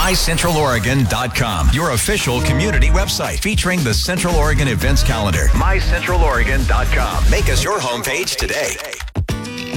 MyCentralOregon.com, your official community website featuring the Central Oregon events calendar. MyCentralOregon.com. Make us your homepage today.